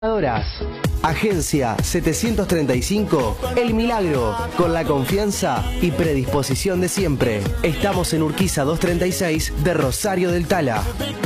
Agencia 735 El Milagro, con la confianza y predisposición de siempre. Estamos en Urquiza 236 de Rosario del Tala.